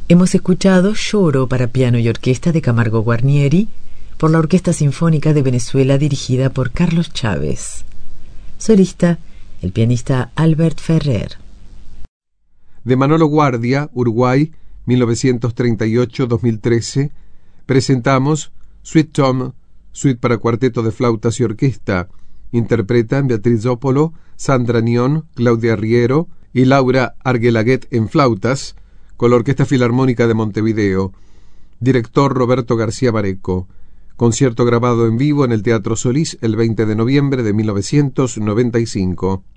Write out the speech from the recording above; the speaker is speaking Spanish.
Hemos escuchado Lloro para piano y orquesta de Camargo Guarnieri por la Orquesta Sinfónica de Venezuela dirigida por Carlos Chávez. Solista, el pianista Albert Ferrer. De Manolo Guardia, Uruguay, 1938-2013, presentamos Sweet Tom, suite para cuarteto de flautas y orquesta. Interpretan Beatriz Zópolo, Sandra Nión, Claudia Riero y Laura Arguelaguet en flautas, con la Orquesta Filarmónica de Montevideo. Director Roberto García Bareco. Concierto grabado en vivo en el Teatro Solís el 20 de noviembre de 1995.